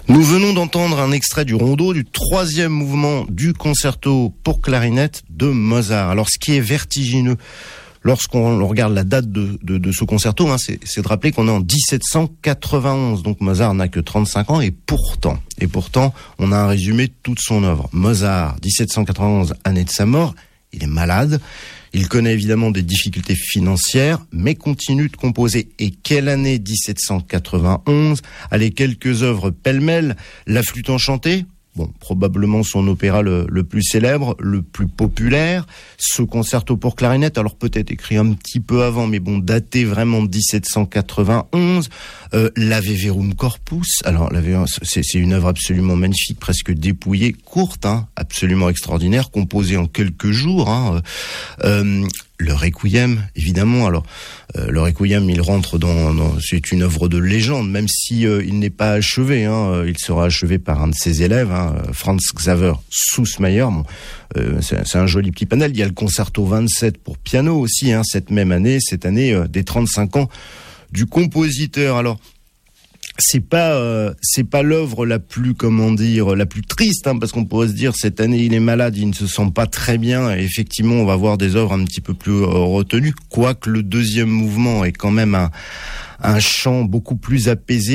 Nous venons d'entendre un extrait du rondo du 3e mouvement du concerto pour clarinette de Mozart. Alors, ce qui est vertigineux lorsqu'on regarde la date de ce concerto, c'est de rappeler qu'on est en 1791. Donc, Mozart n'a que 35 ans et pourtant, on a un résumé de toute son œuvre. Mozart, 1791, année de sa mort, il est malade. Il connaît évidemment des difficultés financières, mais continue de composer. Et quelle année 1791? Allez, quelques œuvres pêle-mêle. La Flûte enchantée, bon, probablement son opéra le plus célèbre, le plus populaire. Ce concerto pour clarinette, alors peut-être écrit un petit peu avant, mais bon, daté vraiment de 1791. L'Ave Verum Corpus, alors c'est une œuvre absolument magnifique, presque dépouillée, courte, absolument extraordinaire, composée en quelques jours. Le Requiem, évidemment. Alors, le Requiem, il rentre c'est une œuvre de légende, même si il n'est pas achevé. Il sera achevé par un de ses élèves, Franz Xaver Süssmayr. Bon, c'est un joli petit panel. Il y a le concerto 27 pour piano aussi, cette année des 35 ans du compositeur. Alors, c'est pas l'œuvre la plus triste, parce qu'on pourrait se dire cette année il est malade, il ne se sent pas très bien, et effectivement on va voir des œuvres un petit peu plus retenues, quoique le 2e mouvement est quand même un chant beaucoup plus apaisé